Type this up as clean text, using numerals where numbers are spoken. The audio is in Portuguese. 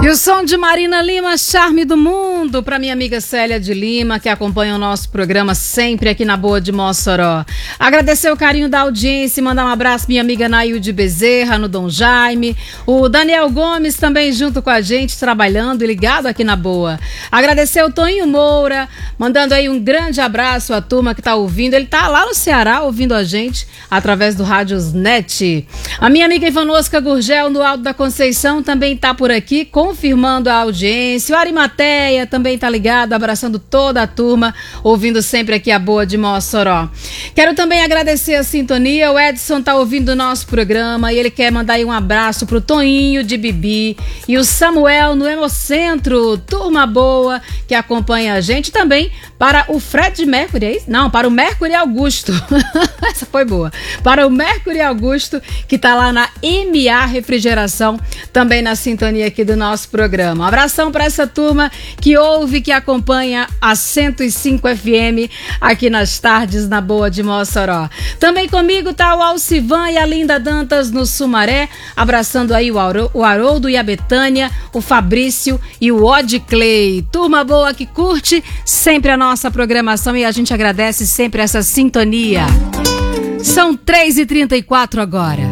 E o som de Marina Lima, Charme do Mundo, para minha amiga Célia de Lima, que acompanha o nosso programa sempre aqui na Boa de Mossoró. Agradecer o carinho da audiência e mandar um abraço minha amiga Nailde Bezerra, no Dom Jaime. O Daniel Gomes também junto com a gente, trabalhando e ligado aqui na Boa. Agradecer o Toninho Moura, mandando aí um grande abraço à turma que tá ouvindo. Ele tá lá no Ceará ouvindo a gente através do Rádios Net. A minha amiga Ivanosca Gurgel, no Alto da Conceição, também tá por aqui, confirmando a audiência. O Arimateia também tá ligado, abraçando toda a turma, ouvindo sempre aqui a Boa de Mossoró. Quero também agradecer a sintonia. O Edson tá ouvindo o nosso programa e ele quer mandar aí um abraço pro Toninho de Bibi e o Samuel no Hemocentro, turma boa que acompanha a gente. Também para o Fred Mercury, é isso? Não, para o Mercury Augusto. Essa foi boa. Para o Mercury Augusto, que tá lá na MA Refrigeração, também na sintonia aqui do nosso programa. Um abração para essa turma que ouve, que acompanha a 105 FM aqui nas tardes na Boa de Mossoró. Também comigo tá o Alcivan e a Linda Dantas no Sumaré, abraçando aí o Haroldo e a Betânia, o Fabrício e o Odd Clay. Turma boa que curte sempre a nossa programação e a gente agradece sempre essa sintonia. São 3h34 agora.